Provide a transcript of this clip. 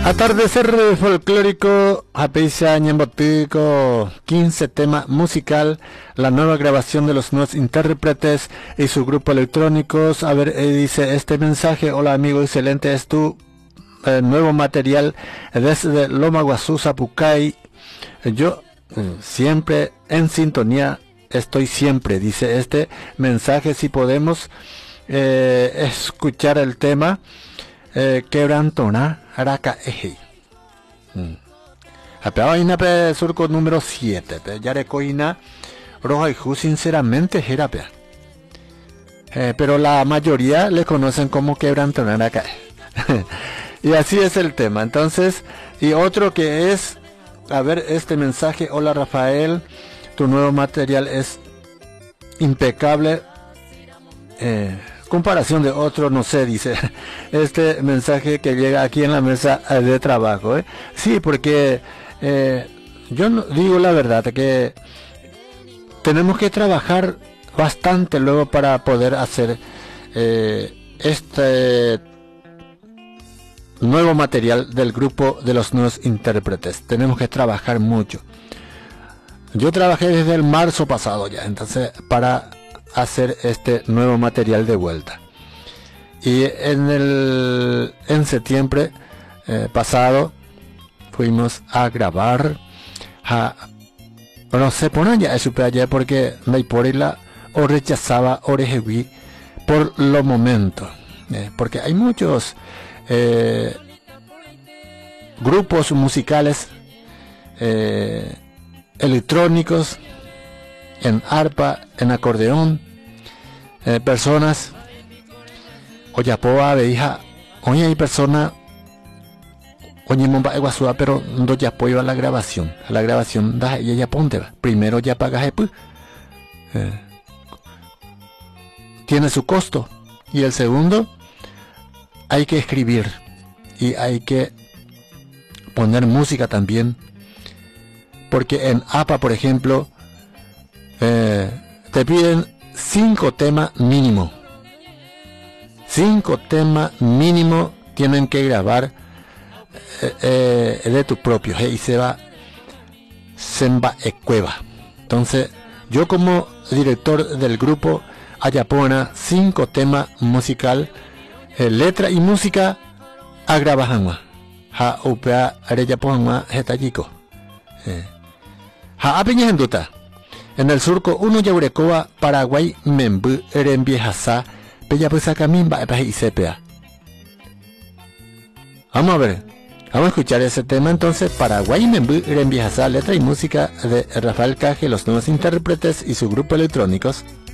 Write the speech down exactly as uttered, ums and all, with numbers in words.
Atardecer folclórico, Apeisa Ñembotico, quince tema musical, la nueva grabación de los nuevos intérpretes y su grupo electrónicos. A ver, eh, dice este mensaje: hola amigo, excelente es tu eh, nuevo material desde Loma Guazú, Zapucay. Yo eh, siempre en sintonía, estoy siempre, dice este mensaje. Si podemos eh, escuchar el tema eh, Quebrantona Araca Eje. Apeaina pe surco número siete, pe Yarecoina Roja y Ju, sinceramente Jerapea. Eh, pero la mayoría le conocen como Quebrantona Araca. Y así es el tema. Entonces, y otro que es, a ver, este mensaje: hola Rafael, tu nuevo material es impecable. Eh, comparación de otro, no sé, dice este mensaje que llega aquí en la mesa de trabajo, ¿eh? Sí, porque eh, yo no, digo la verdad, que tenemos que trabajar bastante luego para poder hacer eh, este nuevo material del grupo de los nuevos intérpretes. Tenemos que trabajar mucho. Yo trabajé desde el marzo pasado ya, entonces, para hacer este nuevo material de vuelta. Y en el en septiembre eh, pasado fuimos a grabar a, bueno, se ponen ya eso allá porque no hay por la o rechazaba orejeví por los momentos, eh, porque hay muchos eh, grupos musicales eh, electrónicos en arpa, en acordeón, eh, personas, oyapoa, veija, oye, hay personas, oye, momba eguasua, pero no ya apoyo a la grabación, a la grabación, da, y ella ponte, primero ya pagas, eh, tiene su costo, y el segundo, hay que escribir, y hay que poner música también, porque en A P A, por ejemplo, Eh, te piden cinco temas mínimo. Cinco temas mínimo tienen que grabar eh, eh, de tu propio. Eh, y se va Semba Ecueva. Entonces, yo como director del grupo Ayapona, cinco temas musical, eh, letra y música a grabajanwa. Ha upea areyapojanwa hetayiko. Ha apiñajenduta. En el surco uno Yaurecoa, Paraguay, Membu, Erembiejasa, Peyapusakamimba, y Cepea. Vamos a ver, vamos a escuchar ese tema entonces: Paraguay, Membu, Erembiejasa, letra y música de Rafael Caje, los nuevos intérpretes y su grupo electrónicos.